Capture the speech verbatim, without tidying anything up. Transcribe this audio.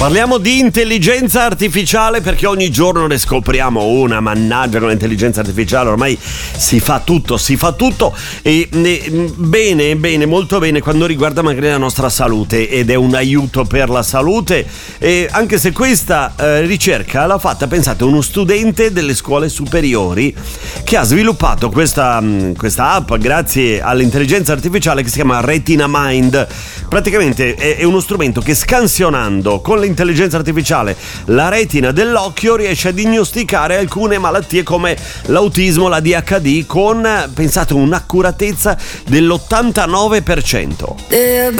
Parliamo di intelligenza artificiale perché ogni giorno ne scopriamo una, mannaggia con l'intelligenza artificiale, ormai si fa tutto, si fa tutto e, e bene, bene, molto bene quando riguarda magari la nostra salute ed è un aiuto per la salute, e anche se questa eh, ricerca l'ha fatta, pensate, uno studente delle scuole superiori che ha sviluppato questa, questa app grazie all'intelligenza artificiale che si chiama Retina Mind. Praticamente è, è uno strumento che scansionando con l'intelligenza artificiale la retina dell'occhio riesce a diagnosticare alcune malattie come l'autismo, la D H D con, pensate, un'accuratezza dell'ottantanove per cento. There